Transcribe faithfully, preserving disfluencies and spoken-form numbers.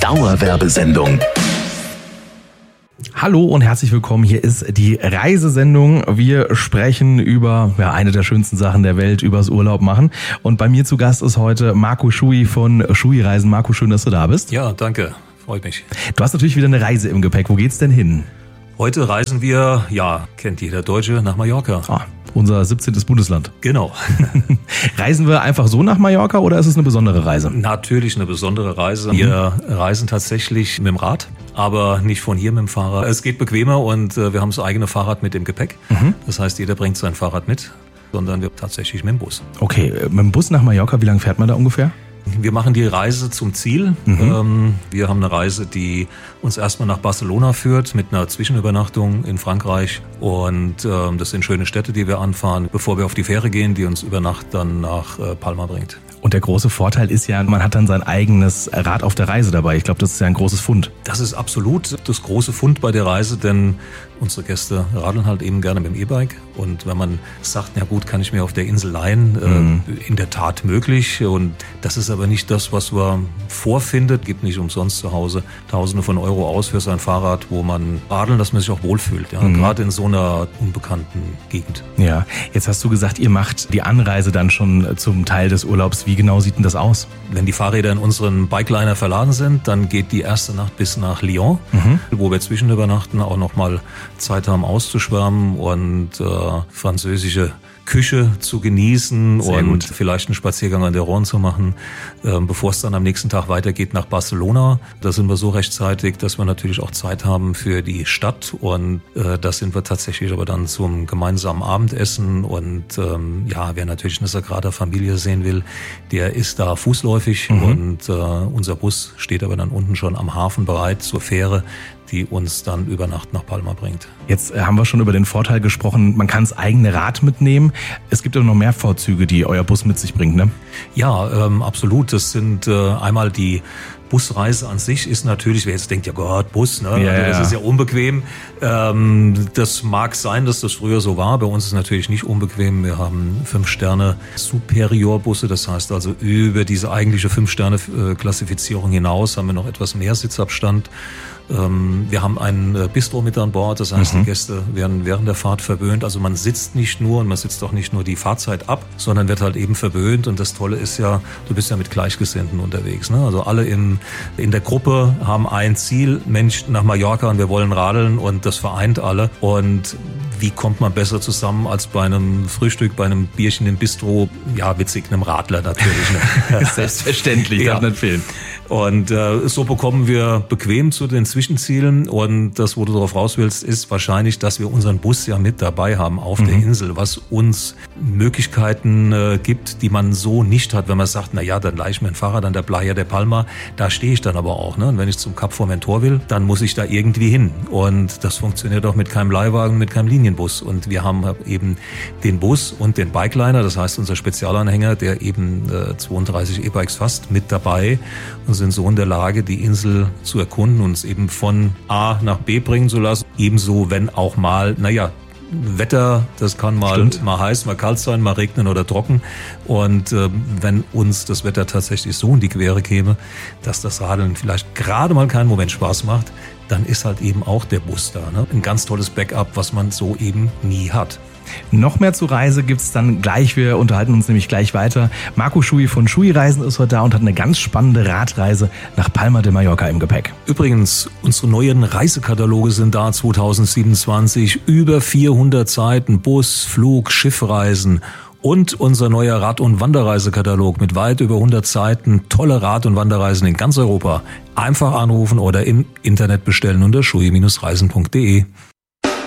Dauerwerbesendung. Hallo und herzlich willkommen. Hier ist die Reisesendung. Wir sprechen über ja, eine der schönsten Sachen der Welt, übers Urlaub machen. Und bei mir zu Gast ist heute Marco Schui von Schui Reisen. Marco, schön, dass du da bist. Ja, danke. Freut mich. Du hast natürlich wieder eine Reise im Gepäck. Wo geht's denn hin? Heute reisen wir, ja, kennt jeder Deutsche, nach Mallorca. Ah, unser siebzehntes Bundesland. Genau. Reisen wir einfach so nach Mallorca oder ist es eine besondere Reise? Natürlich eine besondere Reise. Wir mhm. reisen tatsächlich mit dem Rad, aber nicht von hier mit dem Fahrrad. Es geht bequemer und äh, wir haben das eigene Fahrrad mit im Gepäck. Mhm. Das heißt, jeder bringt sein Fahrrad mit, sondern wir tatsächlich mit dem Bus. Okay, mit dem Bus nach Mallorca, wie lange fährt man da ungefähr? Wir machen die Reise zum Ziel. Mhm. Wir haben eine Reise, die uns erstmal nach Barcelona führt mit einer Zwischenübernachtung in Frankreich. Und das sind schöne Städte, die wir anfahren, bevor wir auf die Fähre gehen, die uns über Nacht dann nach Palma bringt. Und der große Vorteil ist ja, man hat dann sein eigenes Rad auf der Reise dabei. Ich glaube, das ist ja ein großes Fund. Das ist absolut das große Fund bei der Reise, denn unsere Gäste radeln halt eben gerne mit dem E-Bike. Und wenn man sagt, na gut, kann ich mir auf der Insel leihen, mhm. äh, in der Tat möglich. Und das ist aber nicht das, was man vorfindet. Gibt nicht umsonst zu Hause Tausende von Euro aus für sein Fahrrad, wo man radeln, dass man sich auch wohlfühlt. Ja? Mhm. Gerade in so einer unbekannten Gegend. Ja, jetzt hast du gesagt, ihr macht die Anreise dann schon zum Teil des Urlaubs. Wie genau sieht denn das aus? Wenn die Fahrräder in unseren Bikeliner verladen sind, dann geht die erste Nacht bis nach Lyon, mhm. wo wir zwischenübernachten, auch nochmal Zeit haben auszuschwärmen und äh, französische Küche zu genießen. Sehr und gut. Vielleicht einen Spaziergang an der Rhône zu machen, äh, bevor es dann am nächsten Tag weitergeht nach Barcelona. Da sind wir so rechtzeitig, dass wir natürlich auch Zeit haben für die Stadt und äh, das sind wir tatsächlich aber dann zum gemeinsamen Abendessen und ähm, ja, wer natürlich eine Sagrada Familia sehen will, der ist da fußläufig mhm. und äh, unser Bus steht aber dann unten schon am Hafen bereit zur Fähre, die uns dann über Nacht nach Palma bringt. Jetzt haben wir schon über den Vorteil gesprochen, man kann das eigene Rad mitnehmen. Es gibt aber noch mehr Vorzüge, die euer Bus mit sich bringt, ne? Ja, ähm, absolut. Das sind äh, einmal die Busreise an sich ist natürlich, wer jetzt denkt, ja Gott, Bus, ne? Ja, also das ja. ist ja unbequem. Ähm, das mag sein, dass das früher so war. Bei uns ist es natürlich nicht unbequem. Wir haben fünf Sterne Superior-Busse, das heißt also über diese eigentliche fünf Sterne Klassifizierung hinaus haben wir noch etwas mehr Sitzabstand. Ähm, wir haben ein Bistro mit an Bord, das heißt, mhm. die Gäste werden während der Fahrt verwöhnt. Also man sitzt nicht nur und man sitzt auch nicht nur die Fahrzeit ab, sondern wird halt eben verwöhnt. Und das Tolle ist ja, du bist ja mit Gleichgesinnten unterwegs, ne? Also alle im, in der Gruppe haben ein Ziel, Mensch, nach Mallorca und wir wollen radeln und das vereint alle. Und wie kommt man besser zusammen als bei einem Frühstück, bei einem Bierchen im Bistro? Ja, witzig, einem Radler natürlich. Ne? Selbstverständlich, ja. Darf nicht fehlen. Und äh, so bekommen wir bequem zu den Zwischenzielen und das, wo du darauf raus willst, ist wahrscheinlich, dass wir unseren Bus ja mit dabei haben auf mhm. der Insel, was uns Möglichkeiten äh, gibt, die man so nicht hat, wenn man sagt, na ja, dann leih ich mir ein Fahrrad an der Playa de Palma, da stehe ich dann aber auch, ne? Und wenn ich zum Cap Formentor will, dann muss ich da irgendwie hin und das funktioniert auch mit keinem Leihwagen, mit keinem Linienbus und wir haben eben den Bus und den Bikeliner, das heißt unser Spezialanhänger, der eben äh, zweiunddreißig E-Bikes fasst, mit dabei und sind so in der Lage, die Insel zu erkunden und es eben von A nach B bringen zu lassen. Ebenso, wenn auch mal, naja, Wetter, das kann mal, mal heiß, mal kalt sein, mal regnen oder trocken. Und äh, wenn uns das Wetter tatsächlich so in die Quere käme, dass das Radeln vielleicht gerade mal keinen Moment Spaß macht, dann ist halt eben auch der Bus da. Ne? Ein ganz tolles Backup, was man so eben nie hat. Noch mehr zur Reise gibt's dann gleich. Wir unterhalten uns nämlich gleich weiter. Marco Schui von Schui Reisen ist heute da und hat eine ganz spannende Radreise nach Palma de Mallorca im Gepäck. Übrigens, unsere neuen Reisekataloge sind da zwanzig siebenundzwanzig. Über vierhundert Seiten, Bus, Flug, Schiffreisen. Und unser neuer Rad- und Wanderreisekatalog mit weit über hundert Seiten. Tolle Rad- und Wanderreisen in ganz Europa. Einfach anrufen oder im Internet bestellen unter schui Bindestrich reisen punkt de.